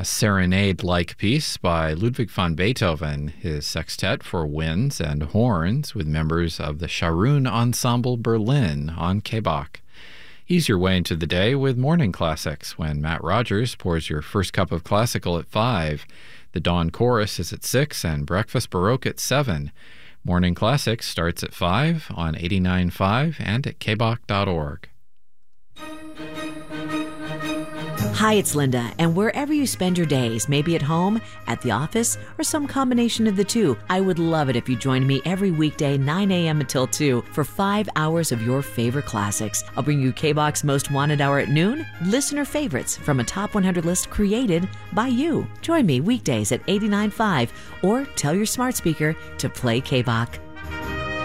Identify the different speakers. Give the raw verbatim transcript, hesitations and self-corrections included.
Speaker 1: a serenade-like piece by Ludwig van Beethoven, his sextet for winds and horns with members of the Scharoun Ensemble Berlin on K B A K. Ease your way into the day with Morning Classics when Matt Rogers pours your first cup of classical at five. The Dawn Chorus is at six and Breakfast Baroque at seven. Morning Classics starts at five on eighty-nine point five and at k b a k dot org.
Speaker 2: Hi, it's Linda, and wherever you spend your days, maybe at home, at the office, or some combination of the two, I would love it if you joined me every weekday nine a.m. until two for five hours of your favorite classics. I'll bring you K B A K's Most Wanted Hour at noon, listener favorites from a top one hundred list created by you. Join me weekdays at eighty-nine point five or tell your smart speaker to play K B A K.